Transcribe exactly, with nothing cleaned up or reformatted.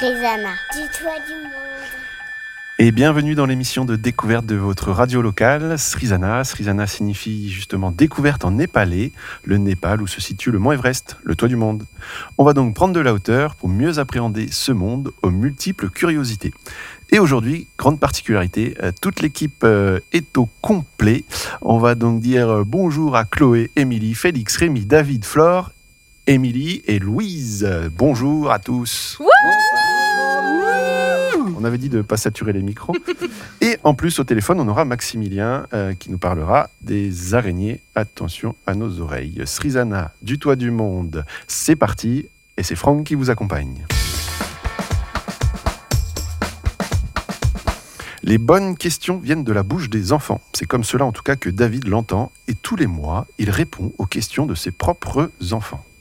Srizana, du toit du monde. Et bienvenue dans l'émission de découverte de votre radio locale, Srizana. Srizana signifie justement découverte en népalais, le Népal où se situe le mont Everest, le toit du monde. On va donc prendre de la hauteur pour mieux appréhender ce monde aux multiples curiosités. Et aujourd'hui, grande particularité, toute l'équipe est au complet. On va donc dire bonjour à Chloé, Émilie, Félix, Rémi, David, Flore, Émilie et Louise. Bonjour à tous. Wouh On avait dit de ne pas saturer les micros. Et en plus, au téléphone, on aura Maximilien euh, qui nous parlera des araignées. Attention à nos oreilles. Srizana, du toit du monde, c'est parti. Et c'est Franck qui vous accompagne. Les bonnes questions viennent de la bouche des enfants. C'est comme cela en tout cas que David l'entend. Et tous les mois, il répond aux questions de ses propres enfants.